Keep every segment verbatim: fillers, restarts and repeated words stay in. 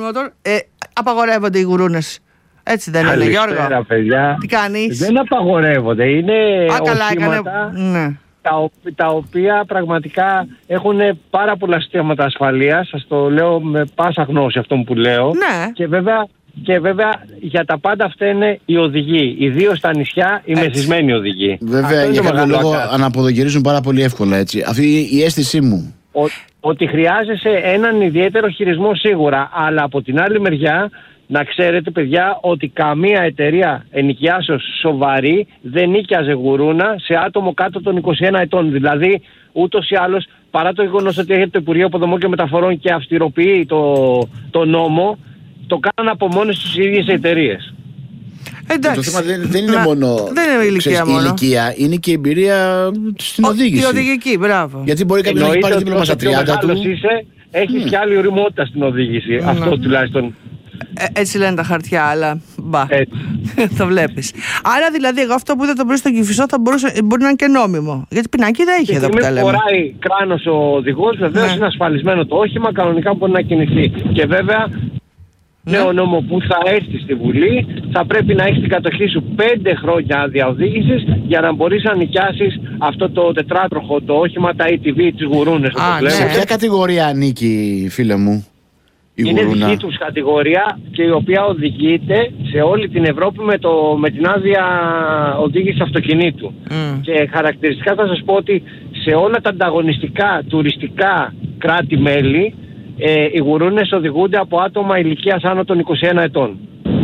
motor. Ε, απαγορεύονται οι γουρούνες. Έτσι δεν είναι, Γιώργο? Παιδιά. Τι κάνεις? Δεν απαγορεύονται. Είναι Α, καλά, οχήματα έκανε... ναι. τα, τα οποία πραγματικά έχουν πάρα πολλά συστήματα ασφαλείας. Σας το λέω με πάσα γνώση αυτό που λέω. Ναι. Και βέβαια, και βέβαια για τα πάντα φταίνε οι οδηγοί. Ιδίως στα νησιά οι έτσι. μεθυσμένοι οδηγοί. Βέβαια, για κάποιο λόγο αναποδογυρίζουν πάρα πολύ εύκολα, έτσι. Αυτή η αίσθησή μου. Ο, ότι χρειάζεσαι έναν ιδιαίτερο χειρισμό σίγουρα, αλλά από την άλλη μεριά να ξέρετε, παιδιά, ότι καμία εταιρεία ενοικιάσεως σοβαρή δεν νοικιάζε γουρούνα σε άτομο κάτω των είκοσι ένα ετών. Δηλαδή, ούτως ή άλλως, παρά το γεγονός ότι έχετε το Υπουργείο Υποδομών και Μεταφορών και αυστηροποιεί το, το νόμο, το κάνουν από μόνες τους οι ίδιες εταιρείες. Εντάξει. Το θέμα δεν, δεν είναι να, μόνο δεν είναι η ηλικία, ξέρεις, μόνο. η ηλικία, είναι και η εμπειρία στην οδήγηση. Η οδηγική, μπράβο. Γιατί μπορεί κάποιος να υπάρχει δίπλωμα στα τριάντα του. Είσαι, έχεις mm. και άλλη ωριμότητα στην οδήγηση. Mm. Αυτό τουλάχιστον. Ε, έτσι λένε τα χαρτιά, αλλά μπα. Το βλέπεις. Άρα δηλαδή, εγώ αυτό που είδα το πρωί στον Κηφισό θα μπορούσε, μπορεί να είναι και νόμιμο. Γιατί πινάκι δεν έχει εδώ που τα λέμε. Αν φοράει κράνος ο οδηγός, βεβαίως ναι. είναι ασφαλισμένο το όχημα, κανονικά μπορεί να κινηθεί. Και βέβαια, ναι. νέο νόμο που θα έρθει στη Βουλή, θα πρέπει να έχεις στην κατοχή σου πέντε χρόνια άδεια οδήγησης για να μπορείς να νοικιάσεις αυτό το τετράτροχο, το όχημα, τα έι τι βι, τις γουρούνες. Α, ναι. Σε ποια κατηγορία ανήκει, φίλε μου, η είναι γουρούνα? δική τους κατηγορία και η οποία οδηγείται σε όλη την Ευρώπη με, το, με την άδεια οδήγηση αυτοκινήτου. Mm. Και χαρακτηριστικά θα σας πω ότι σε όλα τα ανταγωνιστικά τουριστικά κράτη-μέλη ε, οι γουρούνες οδηγούνται από άτομα ηλικίας άνω των είκοσι ένα ετών.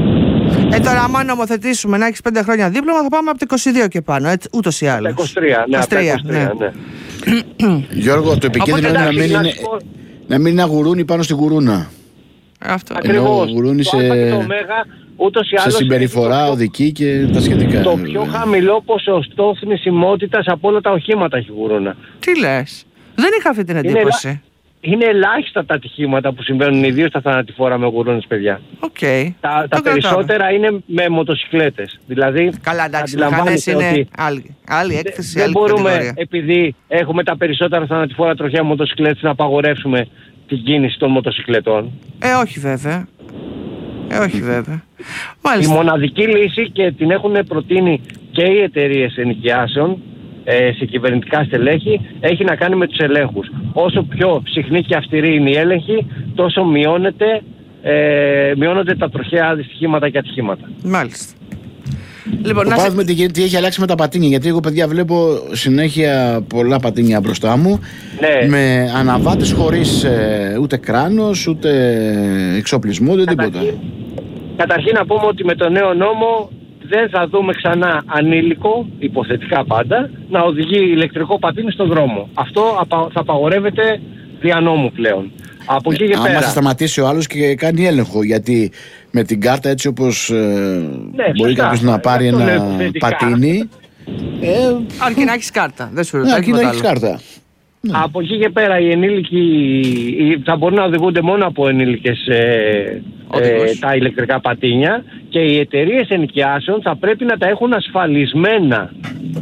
Ε, τώρα άμα νομοθετήσουμε να έχεις πέντε χρόνια δίπλωμα θα πάμε από το είκοσι δύο και πάνω, έτσι, ούτως ή άλλως. είκοσι τρία, ναι, είκοσι τρία, είκοσι τρία, ναι. ναι. Γιώργο, το επικίνδυνο είναι να μην είναι, να μην είναι αγουρούνι πάνω στη γουρούνα. Αυτό. Ακριβώς. Γουρούνι σε, ούτως ή σε άλλως συμπεριφορά, το, οδική και τα σχετικά. Το πιο χαμηλό ποσοστό θνησιμότητας από όλα τα οχήματα έχει γουρούνα. Τι λες? Δεν είχα αυτή την εντύπωση. Είναι, είναι ελάχιστα τα ατυχήματα που συμβαίνουν, ιδίως στα θανατηφόρα με γουρούνες, παιδιά. Okay. Τα, τα περισσότερα είναι με μοτοσικλέτες. Δηλαδή, καλά, εντάξει, μηχανές είναι άλλη, άλλη έκθεση, δεν άλλη μπορούμε, κατηγορία. επειδή έχουμε τα περισσότερα θανατηφόρα τροχαία μοτοσικλέτες, να απαγορεύσουμε την κίνηση των μοτοσικλετών. Ε, όχι βέβαια. Ε, όχι βέβαια. Μάλιστα. Η μοναδική λύση, και την έχουν προτείνει και οι εταιρείες ενοικιάσεων ε, σε κυβερνητικά στελέχη, έχει να κάνει με τους ελέγχους. Όσο πιο συχνή και αυστηρή είναι η έλεγχη, τόσο μειώνεται, ε, μειώνονται τα τροχαία δυστυχήματα και ατυχήματα. Μάλιστα. Λοιπόν, το πάθουμε σε... τι έχει αλλάξει με τα πατίνια. Γιατί εγώ, παιδιά, βλέπω συνέχεια πολλά πατίνια μπροστά μου. Ναι. Με αναβάτες χωρίς ε, ούτε κράνος, ούτε εξοπλισμό, ούτε καταρχήν, τίποτα. Καταρχήν να πούμε ότι με το νέο νόμο δεν θα δούμε ξανά ανήλικο, υποθετικά πάντα, να οδηγεί ηλεκτρικό πατίνι στον δρόμο. Αυτό θα απαγορεύεται δια νόμου πλέον. Από εκεί και άμα πέρα. θα σταματήσει ο άλλος και κάνει έλεγχο, γιατί με την κάρτα έτσι όπως ε, ναι, μπορεί κάποιος να πάρει ένα πατίνι. Ε, αρκεί να έχεις κάρτα. Δεν σου ρωτάω. Αρκεί να έχεις κάρτα. Από εκεί και πέρα οι ενήλικοι θα μπορούν να οδηγούνται μόνο από ενήλικες ε, ε, τα ηλεκτρικά πατίνια, και οι εταιρείες ενοικιάσεων θα πρέπει να τα έχουν ασφαλισμένα.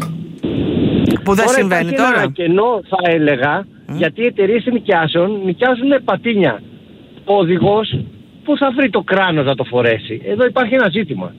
Που δεν τώρα συμβαίνει τώρα. τώρα. Ένα κενό θα έλεγα, mm. γιατί οι εταιρείες ενοικιάσεων νοικιάζουν πατίνια. Ο οδηγός πού θα βρει το κράνος να το φορέσει? Εδώ υπάρχει ένα ζήτημα.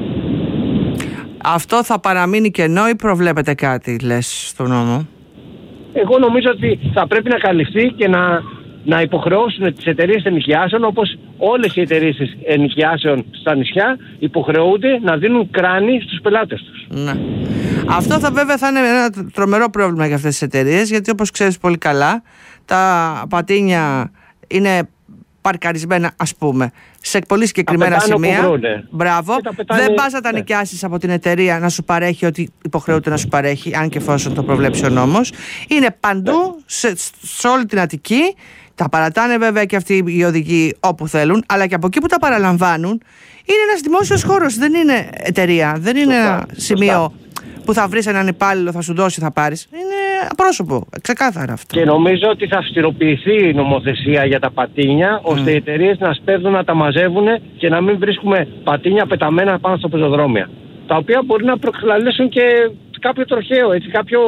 Αυτό θα παραμείνει κενό ή προβλέπετε κάτι, λες, στον νόμο? Εγώ νομίζω ότι θα πρέπει να καλυφθεί και να, να υποχρεώσουν τις εταιρείες ενοικιάσεων, όπως όλες οι εταιρείες ενοικιάσεων στα νησιά υποχρεούνται να δίνουν κράνη στους πελάτες τους. Ναι. Αυτό θα βέβαια θα είναι ένα τρομερό πρόβλημα για αυτές τις εταιρείες, γιατί όπως ξέρεις πολύ καλά, τα πατίνια είναι παρκαρισμένα, ας πούμε, σε πολύ συγκεκριμένα σημεία. Μπράβο. Δεν πας να τα ναι. νοικιάσεις από την εταιρεία να σου παρέχει ό,τι υποχρεούται να σου παρέχει, αν και εφόσον το προβλέψει ο νόμος. Είναι παντού, ναι. σε, σε όλη την Αττική. Τα παρατάνε βέβαια και αυτοί οι οδηγοί όπου θέλουν, αλλά και από εκεί που τα παραλαμβάνουν είναι ένας δημόσιος χώρος, δεν είναι εταιρεία, δεν είναι σωστά, ένα σημείο σωστά. που θα βρεις έναν υπάλληλο, θα σου δώσει, θα πάρεις. Είναι απρόσωπο, ξεκάθαρα αυτό. Και νομίζω ότι θα αυστηροποιηθεί η νομοθεσία για τα πατίνια, mm. ώστε οι εταιρείες να σπέβδουν να τα μαζεύουν και να μην βρίσκουμε πατίνια πεταμένα πάνω στα πεζοδρόμια. Τα οποία μπορεί να προκαλέσουν και κάποιο τροχαίο, έτσι, κάποιο,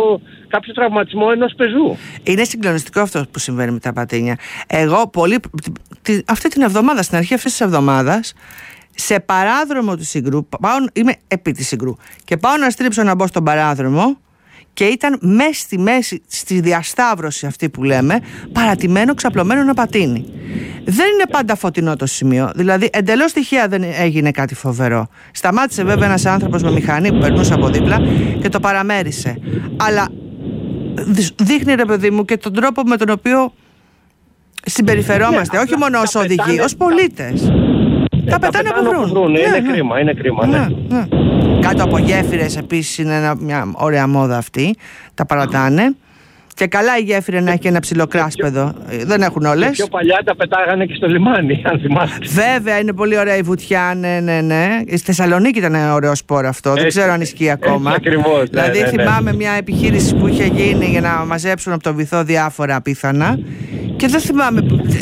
κάποιο τραυματισμό ενός πεζού. Είναι συγκλονιστικό αυτό που συμβαίνει με τα πατίνια. Εγώ πολύ, αυτή την εβδομάδα, στην αρχή αυτής της εβδομάδας, σε παράδρομο του Συγκρού, πάω, είμαι επί της Συγκρού και πάω να στρίψω να μπω στον παράδρομο και ήταν μέσα στη μέση, στη διασταύρωση αυτή που λέμε, παρατημένο, ξαπλωμένο ένα πατίνι. Δεν είναι πάντα φωτεινό το σημείο, δηλαδή εντελώς τυχαία δεν έγινε κάτι φοβερό. Σταμάτησε βέβαια ένας άνθρωπος με μηχανή που περνούσε από δίπλα και το παραμέρισε. Αλλά δείχνει, ρε παιδί μου, και τον τρόπο με τον οποίο συμπεριφερόμαστε, yeah, όχι μόνο ως οδηγοί, ως πολίτες. Τα πετάνε από βρουν. βρουν. Ναι, είναι ναι. κρίμα, είναι κρίμα. Ναι. Ναι, ναι. Κάτω από γέφυρες επίσης είναι ένα, μια ωραία μόδα αυτή. Τα παρατάνε. Και καλά η γέφυρα να έχει και ένα ψηλό κράσπεδο. Δεν έχουν όλες. Πιο παλιά τα πετάγανε και στο λιμάνι, αν θυμάστε. Βέβαια, είναι πολύ ωραία η βουτιά. Ναι, ναι, ναι. Στη Θεσσαλονίκη ήταν ένα ωραίο σπόρο αυτό. Έτσι, δεν ξέρω αν ισχύει ακόμα. Ακριβώς. Δηλαδή, ναι, ναι, ναι. θυμάμαι μια επιχείρηση που είχε γίνει για να μαζέψουν από το βυθό διάφορα απίθανα. Και δεν θυμάμαι.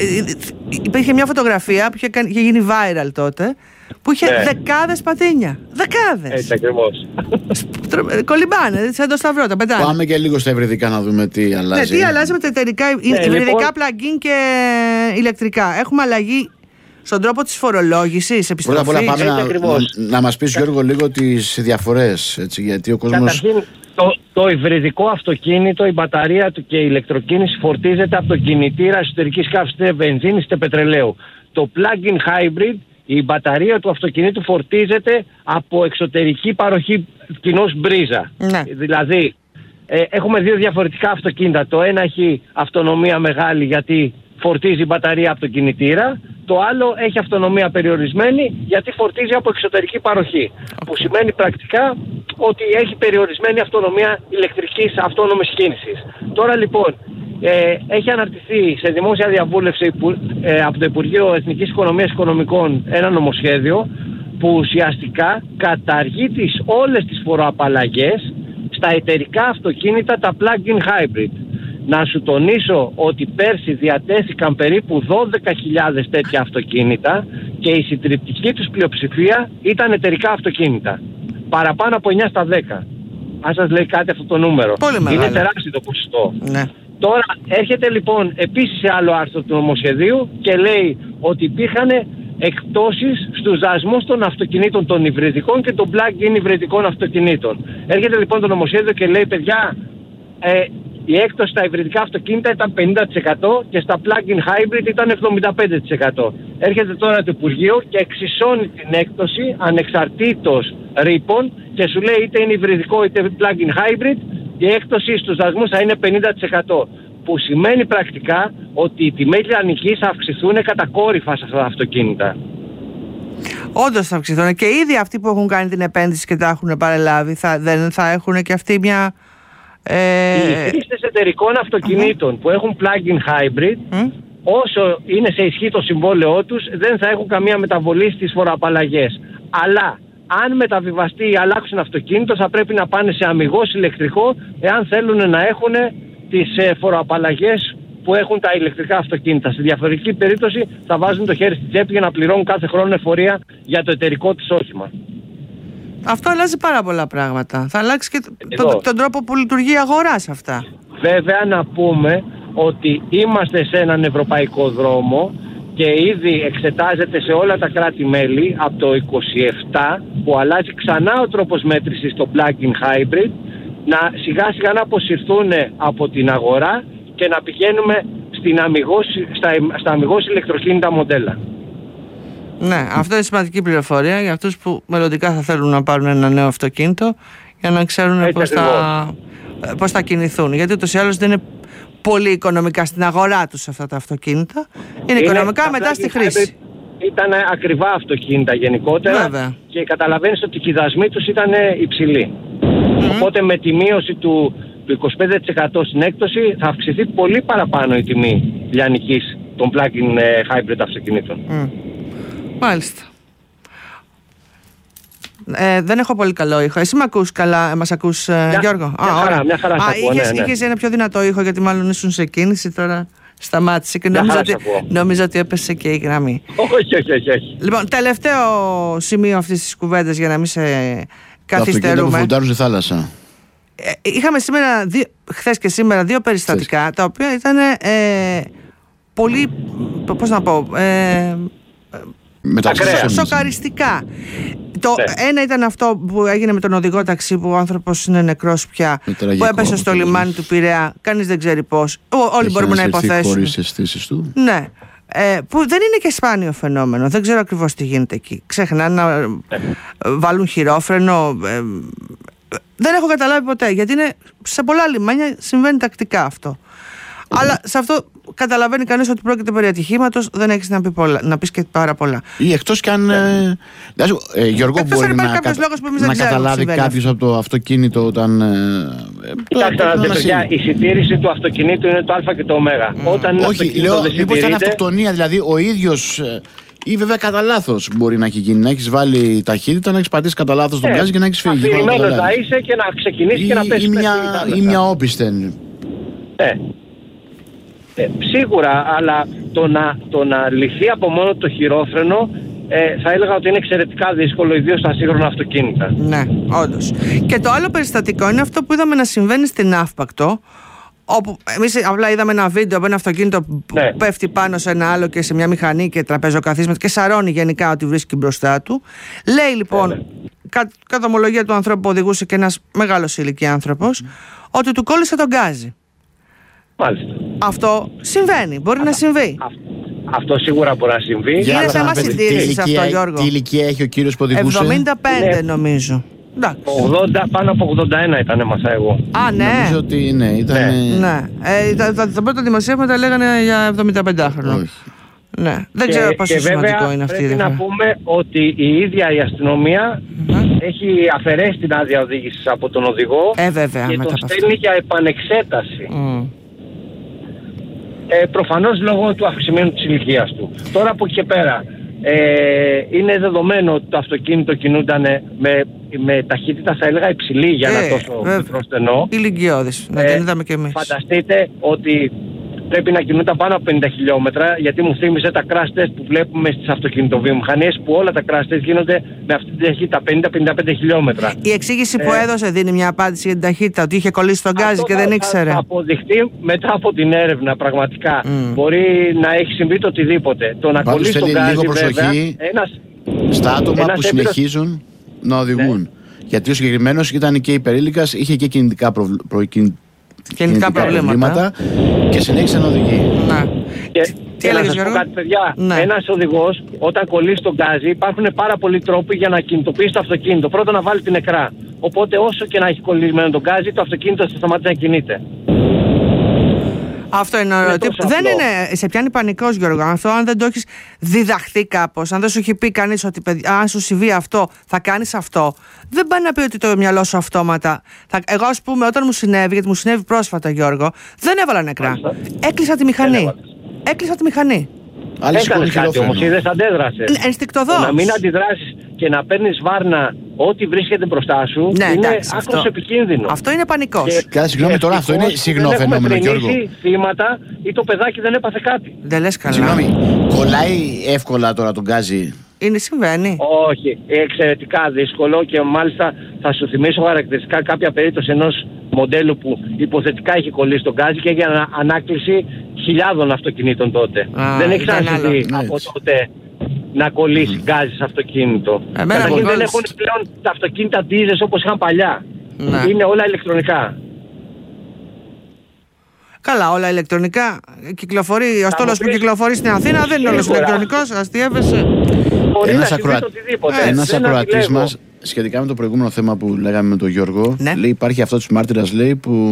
Υπήρχε μια φωτογραφία που είχε, είχε γίνει viral τότε. Που είχε ναι. δεκάδες πατίνια. Δεκάδες. Έτσι ακριβώς. Κολυμπάνε, σαν το σταυρό, τα πετάνε. Πάμε και λίγο στα υβριδικά να δούμε τι αλλάζει. Ναι, τι αλλάζει με τα εταιρικά, ναι, υβριδικά λοιπόν... plug-in και ηλεκτρικά. Έχουμε αλλαγή στον τρόπο της φορολόγησης, επιστροφής. Πρώτα απ' όλα πάμε να, να, να μας πεις, Γιώργο, λίγο τις διαφορές. Έτσι, γιατί ο κόσμος... Καταρχήν, το, το υβριδικό αυτοκίνητο, η μπαταρία του και η ηλεκτροκίνηση φορτίζεται από τον κινητήρα εσωτερικής καύσης, είτε βενζίνης είτε πετρελαίου. Το plug-in hybrid, η μπαταρία του αυτοκινήτου φορτίζεται από εξωτερική παροχή κοινώς μπρίζα. Ναι. Δηλαδή, ε, έχουμε δύο διαφορετικά αυτοκίνητα. Το ένα έχει αυτονομία μεγάλη γιατί φορτίζει η μπαταρία από τον κινητήρα. Το άλλο έχει αυτονομία περιορισμένη γιατί φορτίζει από εξωτερική παροχή. Okay. Που σημαίνει πρακτικά ότι έχει περιορισμένη αυτονομία ηλεκτρικής αυτόνομης κίνησης. Τώρα λοιπόν, Ε, έχει αναρτηθεί σε δημόσια διαβούλευση που, ε, από το Υπουργείο Εθνικής Οικονομίας Οικονομικών ένα νομοσχέδιο που ουσιαστικά καταργεί τις, όλες τις φοροαπαλλαγές στα εταιρικά αυτοκίνητα, τα plug-in hybrid. Να σου τονίσω ότι πέρσι διατέθηκαν περίπου δώδεκα χιλιάδες τέτοια αυτοκίνητα και η συντριπτική τους πλειοψηφία ήταν εταιρικά αυτοκίνητα. Παραπάνω από εννιά στα δέκα. Αν σας λέει κάτι αυτό το νούμερο. Πολύ μεγάλο. Είναι τεράστιο το ποσοστό. Ναι. Τώρα έρχεται λοιπόν επίσης σε άλλο άρθρο του νομοσχεδίου και λέει ότι υπήρχαν εκπτώσεις στους δασμούς των αυτοκινήτων των υβριδικών και των plug-in υβριδικών αυτοκινήτων. Έρχεται λοιπόν το νομοσχέδιο και λέει, παιδιά, ε, η έκπτωση στα υβριδικά αυτοκίνητα ήταν πενήντα τοις εκατό και στα plug-in hybrid ήταν εβδομήντα πέντε τοις εκατό. Έρχεται τώρα το Υπουργείο και εξισώνει την έκπτωση ανεξαρτήτως ρήπων και σου λέει είτε είναι υβριδικό είτε plug-in hybrid, η έκπτωση στους δασμούς θα είναι πενήντα τοις εκατό. Που σημαίνει πρακτικά ότι οι τιμές λιανικής θα αυξηθούν κατακόρυφα σε αυτά τα αυτοκίνητα. Όντως θα αυξηθούν και ήδη αυτοί που έχουν κάνει την επένδυση και τα έχουν παρελάβει θα, δεν θα έχουν και αυτοί μια... Ε... Οι χρήστες εταιρικών αυτοκινήτων uh-huh. που έχουν plug-in hybrid uh-huh. όσο είναι σε ισχύ το συμβόλαιό τους δεν θα έχουν καμία μεταβολή στις φοροαπαλλαγές. Αλλά αν μεταβιβαστεί ή αλλάξουν αυτοκίνητο θα πρέπει να πάνε σε αμιγώς ηλεκτρικό εάν θέλουν να έχουν τις φοροαπαλλαγές που έχουν τα ηλεκτρικά αυτοκίνητα. Στη διαφορετική περίπτωση θα βάζουν το χέρι στην τσέπη για να πληρώνουν κάθε χρόνο εφορία για το εταιρικό της όχημα. Αυτό αλλάζει πάρα πολλά πράγματα. Θα αλλάξει και το, το, τον τρόπο που λειτουργεί η αγορά σε αυτά. Βέβαια να πούμε ότι είμαστε σε έναν ευρωπαϊκό δρόμο και ήδη εξετάζεται σε όλα τα κράτη-μέλη από το είκοσι επτά που αλλάζει ξανά ο τρόπος μέτρησης στο plug-in hybrid να σιγά σιγά να αποσυρθούν από την αγορά και να πηγαίνουμε στην αμιγώς, στα, στα αμιγώς ηλεκτροκίνητα μοντέλα. Ναι, αυτό είναι σημαντική πληροφορία για αυτούς που μελλοντικά θα θέλουν να πάρουν ένα νέο αυτοκίνητο για να ξέρουν πώς θα, πώς θα κινηθούν. Γιατί ούτως ή άλλως δεν είναι πολύ οικονομικά στην αγορά τους αυτά τα αυτοκίνητα. Είναι, είναι οικονομικά μετά στη χρήση. Ήταν ακριβά αυτοκίνητα γενικότερα. Βέβαια. Και καταλαβαίνεις ότι οι δασμοί τους ήταν υψηλοί. Mm-hmm. Οπότε με τη μείωση του, του είκοσι πέντε τοις εκατό στην έκπτωση θα αυξηθεί πολύ παραπάνω η τιμή λιανικής των plug-in hybrid αυτοκινήτων. Mm. Μάλιστα. Ε, δεν έχω πολύ καλό ήχο. Εσύ με ακούς καλά, μας ακούς ε, μια, Γιώργο? Μια Α, χαρά, μια χαρά Α, ακούω, είχες, ναι, ναι. είχες ένα πιο δυνατό ήχο γιατί μάλλον ήσουν σε κίνηση, τώρα σταμάτησε και νόμιζα ότι, νόμιζα ότι έπεσε και η γραμμή. Όχι, όχι, όχι, όχι. Λοιπόν, τελευταίο σημείο αυτής της κουβέντας για να μην σε καθυστερούμε. Τα αυτοκίνητα που φουντάρουν στη θάλασσα. Ε, είχαμε σήμερα δύο, χθες και σήμερα δύο περιστατικά Χθες. τα οποία ήταν ε, πολύ, πώς να πω, ε, σοκαριστικά. Το ναι. ένα ήταν αυτό που έγινε με τον οδηγό ταξί, που ο άνθρωπος είναι νεκρός πια, που έπεσε στο λιμάνι του Πειραιά, κανείς δεν ξέρει πώς. Όλοι μπορούμε να υποθέσουμε. Χωρίς αισθήσεις του. Ναι. Ε, που δεν είναι και σπάνιο φαινόμενο. Δεν ξέρω ακριβώς τι γίνεται εκεί. Ξεχνάνε να ε, βάλουν χειρόφρενο. Ε, δεν έχω καταλάβει ποτέ, γιατί είναι, σε πολλά λιμάνια συμβαίνει τακτικά αυτό. Αλλά σε αυτό καταλαβαίνει κανείς ότι πρόκειται περί ατυχήματος, δεν έχεις να, πει πολλά, να πεις και πάρα πολλά. Ή εκτός κι αν. Ε, δηλαδή, ε, Γιώργο, εκτός μπορεί να, κα, να καταλάβει κάποιος από το αυτοκίνητο όταν. Ε, Κοιτάξτε να δείτε, παιδιά, η συντήρηση του αυτοκινήτου είναι το Α και το Ω. Mm. Όταν όχι, λέω, μήπως ήταν αυτοκτονία, δηλαδή ο ίδιος. Ή βέβαια κατά λάθος μπορεί να έχει γίνει. Να έχεις βάλει ταχύτητα, να έχεις πατήσει κατά λάθος τον γκάζι και να έχεις φύγει. Αφηρημένος να είσαι και να ξεκινήσει και να πέσει. Ή μια όπισθεν. Ε. Ε, σίγουρα, αλλά το να, το να λυθεί από μόνο το χειρόφρενο ε, θα έλεγα ότι είναι εξαιρετικά δύσκολο, ιδίως στα σύγχρονα αυτοκίνητα. Ναι, όντως. Και το άλλο περιστατικό είναι αυτό που είδαμε να συμβαίνει στην Αύπακτο, όπου εμείς απλά είδαμε ένα βίντεο από ένα αυτοκίνητο που ναι. πέφτει πάνω σε ένα άλλο και σε μια μηχανή και τραπεζοκαθίσματα και σαρώνει γενικά ότι βρίσκει μπροστά του. Λέει λοιπόν, ναι, κα, κατά ομολογία του ανθρώπου που οδηγούσε και ένας μεγάλος ηλικία άνθρωπος, mm. ότι του κόλλησε τον γκάζι. Μάλιστα. Αυτό συμβαίνει, μπορεί Α, να συμβεί. Α, αυτό σίγουρα μπορεί να συμβεί. Για είναι θέμα συντήρησης αυτό, Γιώργο. Τι ηλικία έχει ο κύριος που οδηγούσε? εβδομήντα πέντε ναι. νομίζω. ογδόντα, πάνω από ογδόντα ένα ήταν, έμαθα εγώ. Α, ναι. Νομίζω ότι ναι, ήταν. Ναι. ναι. Ε, τα, τα, τα πρώτα δημοσίευματα λέγανε για εβδομήντα πέντε χρονών. Ναι. Δεν ξέρω πόσο και σημαντικό βέβαια, είναι αυτή η διαφορά. Πρέπει να πούμε ότι η ίδια η αστυνομία mm-hmm. έχει αφαιρέσει την άδεια οδήγησης από τον οδηγό ε, βέβαια, και τον στέλνει για επανεξέταση. Mm. Ε, προφανώς λόγω του αυξημένου της ηλικίας του. Τώρα από εκεί και πέρα ε, είναι δεδομένο ότι το αυτοκίνητο κινούνταν με, με ταχύτητα, θα έλεγα, υψηλή για ένα ε, τόσο μικρό στενό. Ηλικιώδης, να την είδαμε και εμείς. Φανταστείτε ότι πρέπει να κινούνταν πάνω από πενήντα χιλιόμετρα, γιατί μου θύμισε τα crash test που βλέπουμε στις αυτοκινητοβιομηχανίες, που όλα τα crash test γίνονται με αυτή την ταχύτητα πενήντα με πενήντα πέντε χιλιόμετρα. Η εξήγηση ε, που έδωσε δίνει μια απάντηση για την ταχύτητα, ότι είχε κολλήσει τον γκάζι και δεν ήξερε. Θα αποδειχτεί μετά από την έρευνα πραγματικά. Mm. Μπορεί να έχει συμβεί το οτιδήποτε. Το να κολλήσει τον γκάζι, λίγο προσοχή βέβαια, ένας, στα άτομα ένας που συνεχίζουν έπειρος... να οδηγούν. Ναι. Γιατί ο συγκεκριμένος ήταν και υπερήλικας, είχε και κινητικά προβλήματα. Προ... Κινητικά προβλήματα και συνέχισε να οδηγεί. Να. Και, τι και έλεγες, να σας πω κάτι, παιδιά. Ναι. Ένας οδηγός όταν κολλήσει τον γκάζι, υπάρχουν πάρα πολλοί τρόποι για να κινητοποιήσει το αυτοκίνητο. Πρώτον, να βάλει την νεκρά. Οπότε όσο και να έχει κολλημένο τον γκάζι, το αυτοκίνητο θα σταματήσει να κινείται. Αυτό είναι ωραίο. Δεν είναι. Σε πιάνει πανικός, Γιώργο, αυτό αν δεν το έχεις διδαχθεί κάπως, αν δεν σου έχει πει κανείς ότι αν σου συμβεί αυτό, θα κάνεις αυτό. Δεν πάει να πει ότι το μυαλό σου αυτόματα. Θα, εγώ, ας πούμε, όταν μου συνέβη, γιατί μου συνέβη πρόσφατα, Γιώργο, δεν έβαλα νεκρά. Έκλεισα τη μηχανή. Έκλεισα τη μηχανή. Έκανες κάτι όμως, είδες, αντέδρασες. Ενστικτωδώς. Να μην αντιδράσεις και να παίρνεις βάρνα ό,τι βρίσκεται μπροστά σου, ναι, είναι άκρως επικίνδυνο. Αυτό είναι πανικός. Κάτι συγγνώμη τώρα, αυτό είναι συχνό φαινόμενο, Γιώργο. Δεν θύματα ή το παιδάκι δεν έπαθε κάτι. Δεν λες καλά. Συγγνώμη, κολλάει εύκολα τώρα τον γκάζι? Είναι, συμβαίνει. Όχι, εξαιρετικά δύσκολο, και μάλιστα θα σου θυμίσω χαρακτηριστικά κάποια περίπτωση ενός μοντέλου που υποθετικά έχει κολλήσει τον γκάζι και για ανάκληση χιλιάδων αυτοκινήτων τότε. Α, δεν έχει ξανασυμβεί από τότε να κολλήσει mm. γκάζι σε αυτοκίνητο. Καταρχήν δεν έχουν πλέον τα αυτοκίνητα ντίζες όπως είχαν παλιά. Ναι. Είναι όλα ηλεκτρονικά. Καλά, όλα ηλεκτρονικά. Κυκλοφορεί, ο στόλος που κυκλοφορεί στην Αθήνα δεν είναι όλος ηλεκτρονικός, αστιεύεσαι. Ένας, ακροα... ε, ένας ακροατής μας, σχετικά με το προηγούμενο θέμα που λέγαμε με τον Γιώργο, ναι. λέει, υπάρχει αυτό της μάρτυρας, λέει, που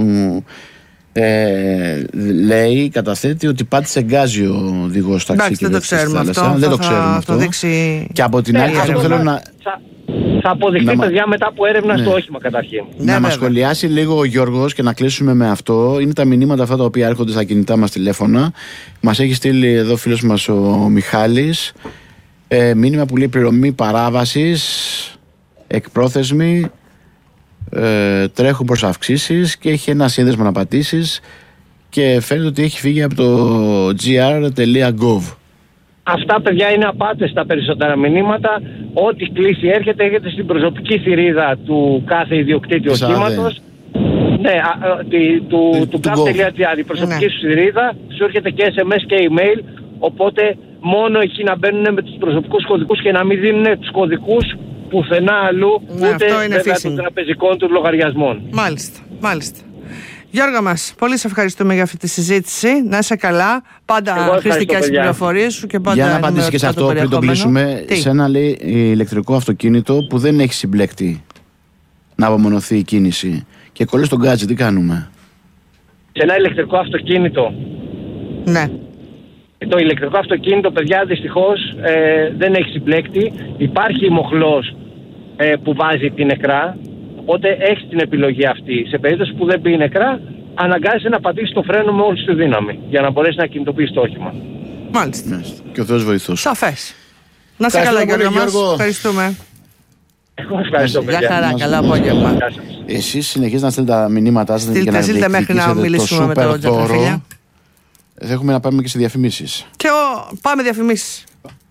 ε, λέει, καταθέτει ότι πάτησε γκάζι ο οδηγός ταξί και δεν το ξέρουμε αυτό. Δεν το ξέρουμε αυτό. Δείξει... Και από την άλλη, αυτό θέλω να... Θα αποδειχθεί, να... παιδιά, μετά από έρευνα ναι. στο όχημα καταρχήν. Να ναι, μας σχολιάσει λίγο ο Γιώργος και να κλείσουμε με αυτό. Είναι τα μηνύματα αυτά τα οποία έρχονται στα κινητά μας τηλέφωνα. Μας έχει στείλει εδώ φίλος μας ο Μιχάλης. Ε, μήνυμα που λέει πληρωμή παράβασης, εκπρόθεσμη, ε, τρέχουν προς αυξήσεις και έχει ένα σύνδεσμο να πατήσεις και φαίνεται ότι έχει φύγει από το τζι αρ τελεία γκοβ. Αυτά, παιδιά, είναι απάτες τα περισσότερα μηνύματα. Ό,τι κλείσει έρχεται, έρχεται στην προσωπική θηρίδα του κάθε ιδιοκτήτη οχήματος. Ναι, α, α, τη, του, του gov.gr, η προσωπική ναι. σου σελίδα, σου έρχεται και ες εμ ες και email, οπότε μόνο εκεί να μπαίνουν με τους προσωπικούς κωδικούς και να μην δίνουν τους κωδικούς πουθενά αλλού, ναι, ούτε βέβαια των τραπεζικών του λογαριασμών. Μάλιστα, μάλιστα. Γιώργο μας, πολύ σε ευχαριστούμε για αυτή τη συζήτηση. Να είσαι καλά. Πάντα χρηστικές πληροφορίες σου και πάντα. Για να απαντήσει και σε αυτό πριν το κλείσουμε. Τι? Σε ένα λέει ηλεκτρικό αυτοκίνητο που δεν έχει συμπλέκτη να απομονωθεί η κίνηση και κολλήσει τον γκάτζι, τι κάνουμε? Σε ένα ηλεκτρικό αυτοκίνητο. Ναι. Το ηλεκτρικό αυτοκίνητο, παιδιά, δυστυχώς ε, δεν έχει συμπλέκτη. Υπάρχει μοχλός ε, που βάζει την νεκρά. Οπότε έχει την επιλογή αυτή. Σε περίπτωση που δεν μπει νεκρά, αναγκάζεσαι να πατήσει το φρένο με όλη τη δύναμη για να μπορέσει να κινητοποιήσει το όχημα. Μάλιστα. Και ο Θεός βοηθός. Σαφές. Να σε καλά, Γιώργο μας. Ευχαριστούμε. Εγώ ευχαριστώ, παιδιά. Γεια χαρά, καλά απόγευμα. Εσείς συνεχίζετε να στέλνετε τα μηνύματά σας για να στείλτε μέχρι να μιλήσουμε με τον Τζακαφίλια. Έχουμε να πάμε και σε διαφημίσεις. Και ο... πάμε διαφημίσεις.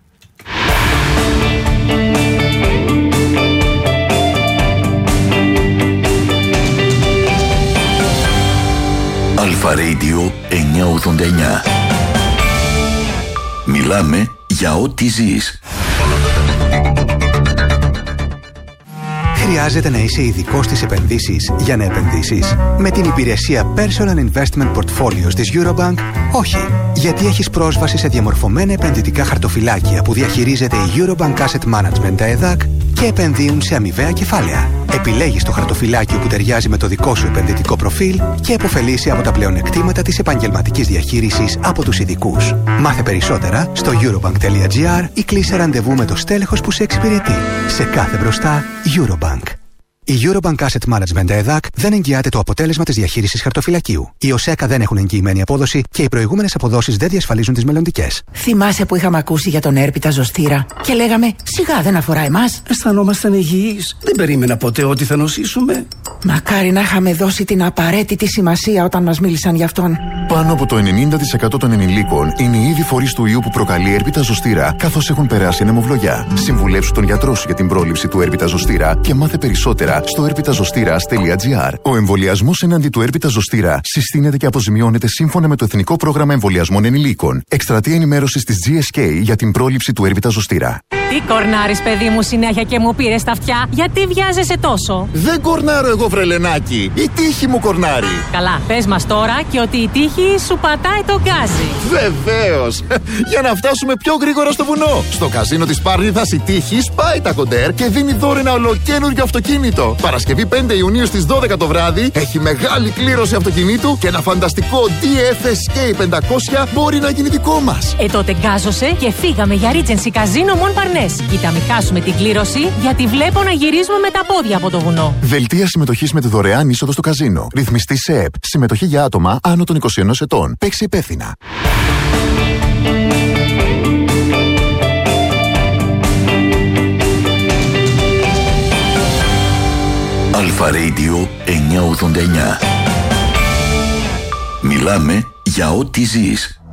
Αλφα Radio εννιακόσια ογδόντα εννιά. Μιλάμε για ό,τι ζεις. Χρειάζεται να είσαι ειδικός στις επενδύσεις για να επενδύσεις? Με την υπηρεσία Personal Investment Portfolios της Eurobank, όχι. Γιατί έχεις πρόσβαση σε διαμορφωμένα επενδυτικά χαρτοφυλάκια που διαχειρίζεται η Eurobank Asset Management ΕΔΑΚ και επενδύουν σε αμοιβαία κεφάλαια. Επιλέγεις το χαρτοφυλάκιο που ταιριάζει με το δικό σου επενδυτικό προφίλ και επωφελείσαι από τα πλεονεκτήματα της επαγγελματικής διαχείρισης από τους ειδικούς. Μάθε περισσότερα στο eurobank.gr ή κλείσε ραντεβού με το στέλεχος που σε εξυπηρετεί. Σε κάθε μπροστά, Eurobank. Η Eurobank Asset Management ΕΔΑΚ δεν εγγυάται το αποτέλεσμα της διαχείρισης χαρτοφυλακίου. Οι ΟΣΕΚΑ δεν έχουν εγγυημένη απόδοση και οι προηγούμενες αποδόσεις δεν διασφαλίζουν τις μελλοντικές. Θυμάσαι που είχαμε ακούσει για τον έρπιτα ζωστήρα και λέγαμε σιγά δεν αφορά εμάς? Αισθανόμασταν υγιείς. Δεν περίμενα ποτέ ότι θα νοσήσουμε. Μακάρι να είχαμε δώσει την απαραίτητη σημασία όταν μας μίλησαν γι' αυτόν. Πάνω από το ενενήντα τοις εκατό των ενηλίκων είναι ήδη φορείς του ιού που προκαλεί έρπιτα ζωστήρα, καθώς έχουν περάσει ανεμοβλογιά. Συμβουλέψου τον γιατρό σου για την πρόληψη του έρπιτα ζωστήρα και μάθε περισσότερα στο έρπιτα ζωστήρας τελεία τζι άρ. Ο εμβολιασμός εναντί του έρπιτα ζωστήρα συστήνεται και αποζημιώνεται σύμφωνα με το Εθνικό Πρόγραμμα Εμβολιασμών Ενηλίκων. Εκστρατεία ενημέρωσης της τζι ες κέι για την πρόληψη του έρπιτα ζωστήρα. Τι κορνάρεις, παιδί μου, συνέχεια και μου πήρες τα αυτιά? Γιατί βιάζεσαι τόσο? Δεν κορνάρω εγώ, βρελενάκι. Η τύχη μου κορνάρει. Καλά, πες μας τώρα και ότι η τύχη σου πατάει τον γκάζι. Βεβαίως. Για να φτάσουμε πιο γρήγορα στο βουνό. Στο καζίνο της Πάρνηθας η τύχη σπάει τα κοντέρ και δίνει δώρο ένα ολοκαίνουργιο αυτοκίνητο. Παρασκευή πέντε Ιουνίου στις δώδεκα το βράδυ έχει μεγάλη κλήρωση αυτοκινήτου και ένα φανταστικό ντι εφ ες κέι πεντακόσια μπορεί να γίνει δικό μας. Ε, τότε γκάζωσε και φύγαμε για Regency Casino Mon Parnes. Κοίτα, μην χάσουμε την κλήρωση, γιατί βλέπω να γυρίζουμε με τα πόδια από το βουνό. Δελτία συμμετοχής με τη δωρεάν είσοδο στο καζίνο. Ρυθμιστή ΣΕΕΠ. Συμμετοχή για άτομα άνω των είκοσι ενός ετών. Παίξει υπεύθυνα. Αλφα Radio εννιακόσια ογδόντα εννιά. Μιλάμε για ό,τι ζεις.